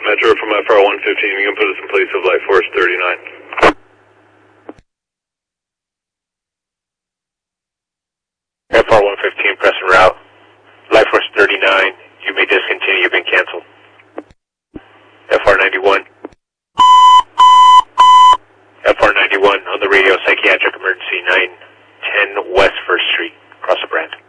Metro from FR 115. You can put us in place of Life Force 39. FR 115, press en route. Life Force 39, you may discontinue, you've been canceled. FR 91. FR 91 on the radio, psychiatric emergency 910 West 1st Street, across the Brand.